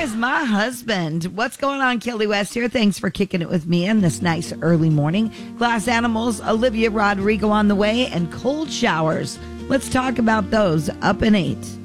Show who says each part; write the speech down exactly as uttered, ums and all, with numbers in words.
Speaker 1: is my husband. What's going on, Kelly West here? Thanks for kicking it with me in this nice early morning. Glass Animals, Olivia Rodrigo on the way, and cold showers. Let's talk about those up in eight.